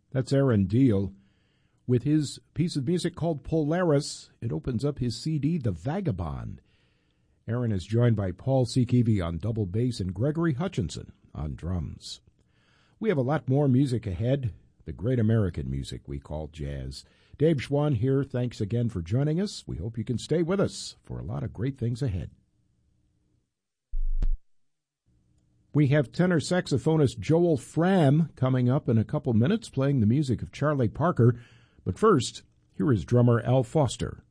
That's Aaron Deal with his piece of music called Polaris. It opens up his CD, The Vagabond. Aaron is joined by Paul Sekivi on double bass and Gregory Hutchinson on drums. We have a lot more music ahead, the great American music we call jazz. Dave Schwann here. Thanks again for joining us. We hope you can stay with us for a lot of great things ahead. We have tenor saxophonist Joel Fram coming up in a couple minutes playing the music of Charlie Parker. But first, here is drummer Al Foster.